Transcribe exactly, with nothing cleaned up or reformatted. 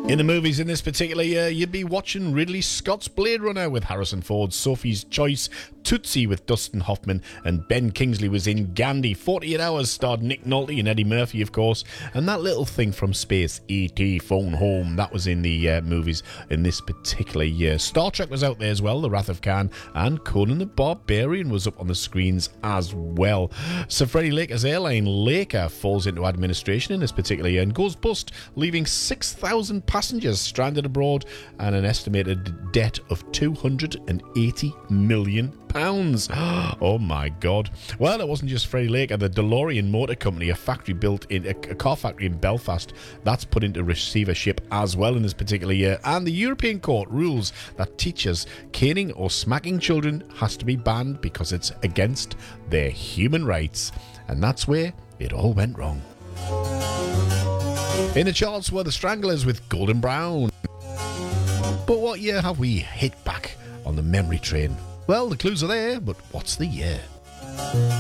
In the movies in this particular year, you'd be watching Ridley Scott's Blade Runner with Harrison Ford, Sophie's Choice, Tootsie with Dustin Hoffman, and Ben Kingsley was in Gandhi. forty-eight hours starred Nick Nolte and Eddie Murphy, of course, and that little thing from space, E T Phone Home, that was in the uh, movies in this particular year. Star Trek was out there as well, The Wrath of Khan, and Conan the Barbarian was up on the screens as well. So Freddie Laker's airline, Laker, falls into administration in this particular year and goes bust, leaving six thousand passengers stranded abroad and an estimated debt of two hundred eighty million pounds. Oh my God. Well, it wasn't just Freddie Laker. The DeLorean Motor Company, a factory built in a, a car factory in Belfast, that's put into receivership as well in this particular year. And the European Court rules that teachers caning or smacking children has to be banned because it's against their human rights. And that's where it all went wrong. In the charts were the Stranglers with Golden Brown. But what year have we hit back on the memory train? Well, the clues are there, but what's the year?